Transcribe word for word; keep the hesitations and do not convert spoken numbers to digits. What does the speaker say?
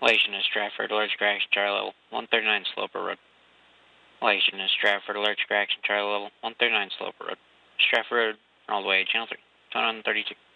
Relation is Stratford, allergic reaction, Charlie level, one thirty-nine Sloper Road. Relation is Stratford, allergic reaction, Charlie level, one thirty-nine Sloper Road. Stratford Road, all the way, channel three, twenty-one thirty-two.